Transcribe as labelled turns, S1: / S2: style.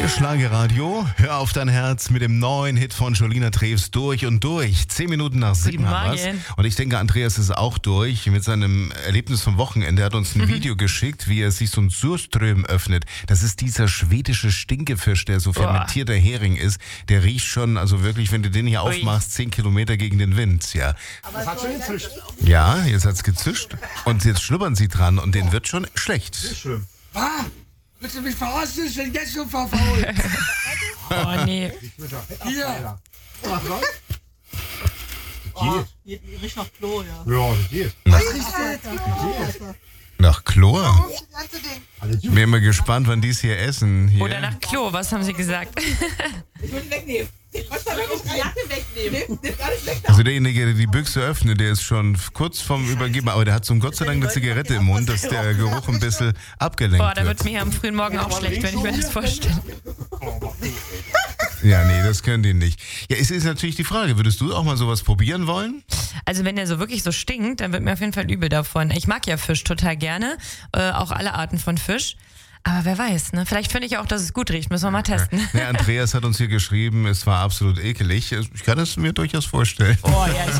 S1: Hier Schlagerradio, hör auf dein Herz mit dem neuen Hit von Jolina Treves durch und durch. 10 Minuten nach 7 haben wir's. Und ich denke, Andreas ist auch durch mit seinem Erlebnis vom Wochenende. Er hat uns ein Video geschickt, wie er sich so ein Surström öffnet. Das ist dieser schwedische Stinkefisch, der so fermentierter Hering ist. Der riecht schon, also wirklich, wenn du den hier aufmachst, 10 Kilometer gegen den Wind. Ja.
S2: Aber das hat schon gezischt.
S1: Ja, jetzt hat's gezischt. Und jetzt schnuppern sie dran und denen wird schon schlecht.
S2: Ist schlimm. Willst du mich verarschen? Ich bin jetzt schon verfault.
S3: Oh nee.
S2: Hier.
S4: Geht. Riecht nach Klo, ja.
S2: Ja, das geht.
S1: Nach Chlor?
S2: Alles gut.
S1: Bin immer gespannt, wann die es hier essen. Hier.
S3: Oder nach Klo, was haben sie gesagt?
S4: Ich würde wegnehmen. Was soll ich die Jacke wegnehmen? Nimm alles weg.
S1: Also derjenige, der die Büchse öffnet, der ist schon kurz vorm Übergeben. Aber der hat so Gott sei Dank eine Zigarette im Mund, dass der Geruch ein bisschen abgelenkt
S3: Boah, da
S1: wird.
S3: wird mir am frühen Morgen auch schlecht, wenn ich mir das vorstelle.
S1: Ja, nee, das können die nicht. Ja, es ist natürlich die Frage, würdest du auch mal sowas probieren wollen?
S3: Also wenn der so wirklich so stinkt, dann wird mir auf jeden Fall übel davon. Ich mag ja Fisch total gerne, auch alle Arten von Fisch. Aber wer weiß, ne? Vielleicht finde ich auch, dass es gut riecht. Müssen wir mal testen.
S1: Ja, Andreas hat uns hier geschrieben, es war absolut ekelig. Ich kann es mir durchaus vorstellen.
S3: Oh ja,